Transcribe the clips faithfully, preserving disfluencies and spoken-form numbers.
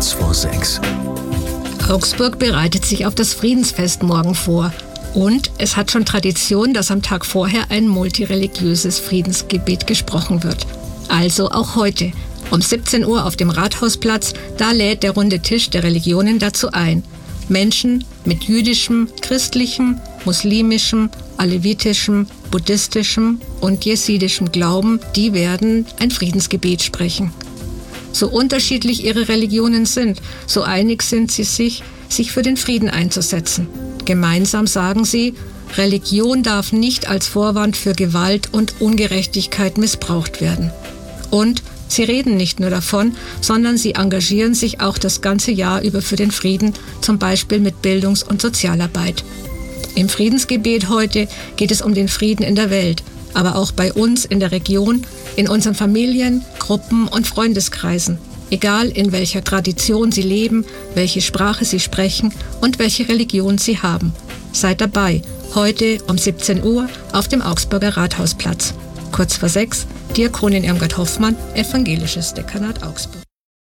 kurz vor sechs. Augsburg bereitet sich auf das Friedensfest morgen vor. Und es hat schon Tradition, dass am Tag vorher ein multireligiöses Friedensgebet gesprochen wird. Also auch heute. Um siebzehn Uhr auf dem Rathausplatz, da lädt der runde Tisch der Religionen dazu ein. Menschen mit jüdischem, christlichem, muslimischem, alevitischem, buddhistischem und jesidischem Glauben, die werden ein Friedensgebet sprechen. So unterschiedlich ihre Religionen sind, so einig sind sie sich, sich für den Frieden einzusetzen. Gemeinsam sagen sie, Religion darf nicht als Vorwand für Gewalt und Ungerechtigkeit missbraucht werden. Und sie reden nicht nur davon, sondern sie engagieren sich auch das ganze Jahr über für den Frieden, zum Beispiel mit Bildungs- und Sozialarbeit. Im Friedensgebet heute geht es um den Frieden in der Welt, aber auch bei uns in der Region, in unseren Familien, Gruppen und Freundeskreisen. Egal in welcher Tradition Sie leben, welche Sprache Sie sprechen und welche Religion Sie haben. Seid dabei, heute um siebzehn Uhr auf dem Augsburger Rathausplatz. Kurz vor sechs, Diakonin Irmgard Hoffmann, Evangelisches Dekanat Augsburg.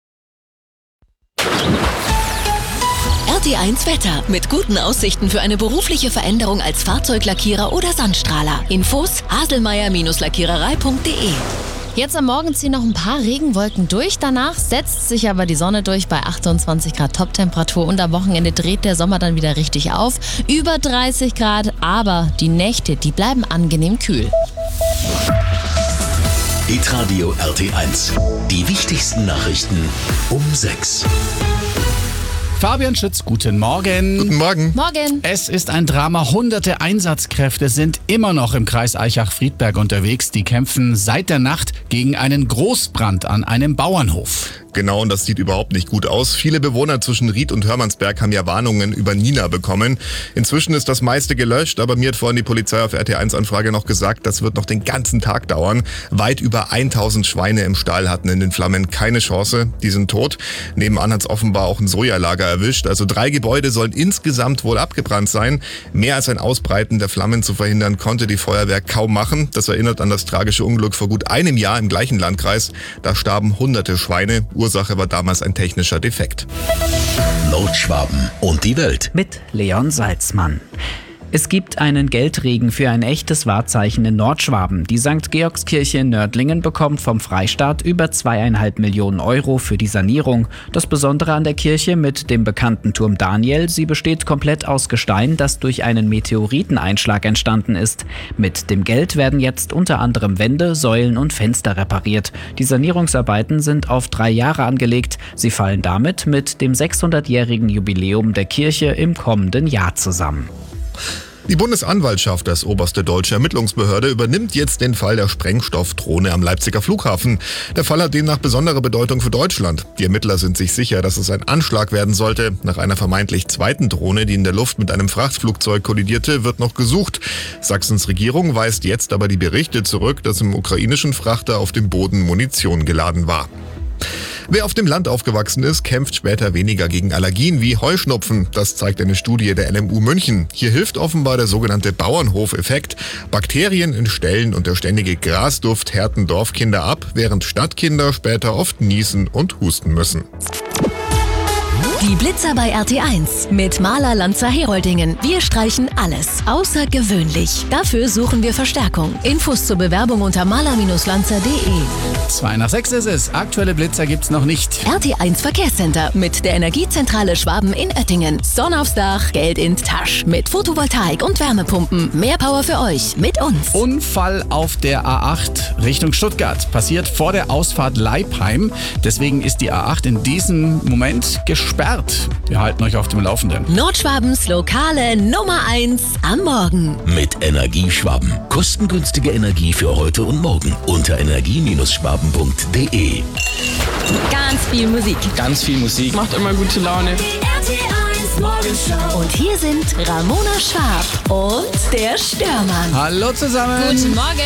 R T eins Wetter. Mit guten Aussichten für eine berufliche Veränderung als Fahrzeuglackierer oder Sandstrahler. Infos haselmeier Lackiererei punkt de. Jetzt am Morgen ziehen noch ein paar Regenwolken durch. Danach setzt sich aber die Sonne durch bei achtundzwanzig Grad Toptemperatur. Und am Wochenende dreht der Sommer dann wieder richtig auf. Über dreißig Grad, aber die Nächte, die bleiben angenehm kühl. Hitradio R T eins. Die wichtigsten Nachrichten um sechs. Fabian Schütz, guten Morgen. Guten Morgen. Morgen. Es ist ein Drama. Hunderte Einsatzkräfte sind immer noch im Kreis Aichach-Friedberg unterwegs. Die kämpfen seit der Nacht gegen einen Großbrand an einem Bauernhof. Genau, und das sieht überhaupt nicht gut aus. Viele Bewohner zwischen Ried und Hörmannsberg haben ja Warnungen über Nina bekommen. Inzwischen ist das meiste gelöscht, aber mir hat vorhin die Polizei auf R T eins Anfrage noch gesagt, das wird noch den ganzen Tag dauern. Weit über tausend Schweine im Stall hatten in den Flammen keine Chance. Die sind tot. Nebenan hat es offenbar auch ein Sojalager erwischt. Also drei Gebäude sollen insgesamt wohl abgebrannt sein. Mehr als ein Ausbreiten der Flammen zu verhindern, konnte die Feuerwehr kaum machen. Das erinnert an das tragische Unglück vor gut einem Jahr im gleichen Landkreis. Da starben hunderte Schweine. Ursache war damals ein technischer Defekt. Nordschwaben und die Welt. Mit Leon Salzmann. Es gibt einen Geldregen für ein echtes Wahrzeichen in Nordschwaben. Die Sankt Georgskirche in Nördlingen bekommt vom Freistaat über zweieinhalb Millionen Euro für die Sanierung. Das Besondere an der Kirche mit dem bekannten Turm Daniel, sie besteht komplett aus Gestein, das durch einen Meteoriteneinschlag entstanden ist. Mit dem Geld werden jetzt unter anderem Wände, Säulen und Fenster repariert. Die Sanierungsarbeiten sind auf drei Jahre angelegt. Sie fallen damit mit dem sechshundertjährigen Jubiläum der Kirche im kommenden Jahr zusammen. Die Bundesanwaltschaft, als oberste deutsche Ermittlungsbehörde, übernimmt jetzt den Fall der Sprengstoffdrohne am Leipziger Flughafen. Der Fall hat demnach besondere Bedeutung für Deutschland. Die Ermittler sind sich sicher, dass es ein Anschlag werden sollte. Nach einer vermeintlich zweiten Drohne, die in der Luft mit einem Frachtflugzeug kollidierte, wird noch gesucht. Sachsens Regierung weist jetzt aber die Berichte zurück, dass im ukrainischen Frachter auf dem Boden Munition geladen war. Wer auf dem Land aufgewachsen ist, kämpft später weniger gegen Allergien wie Heuschnupfen. Das zeigt eine Studie der L M U München. Hier hilft offenbar der sogenannte Bauernhof-Effekt. Bakterien in Ställen und der ständige Grasduft härten Dorfkinder ab, während Stadtkinder später oft niesen und husten müssen. Die Blitzer bei R T eins mit Maler Lanzer Heroldingen. Wir streichen alles außergewöhnlich. Dafür suchen wir Verstärkung. Infos zur Bewerbung unter maler Lanzer punkt de. Zwei nach sechs ist es. Aktuelle Blitzer gibt's noch nicht. R T eins Verkehrscenter mit der Energiezentrale Schwaben in Oettingen. Sonne aufs Dach, Geld in Tasch. Mit Photovoltaik und Wärmepumpen. Mehr Power für euch mit uns. Unfall auf der A acht Richtung Stuttgart. Passiert vor der Ausfahrt Leipheim. Deswegen ist die A acht in diesem Moment gesperrt. Wir halten euch auf dem Laufenden. Nordschwabens lokale Nummer eins am Morgen. Mit Energieschwaben. Kostengünstige Energie für heute und morgen. Unter energie schwaben punkt de. Ganz viel Musik. Ganz viel Musik. Macht immer gute Laune. Die R T eins Morgenshow. Und hier sind Ramona Schwab und der Störmann. Hallo zusammen. Guten Morgen.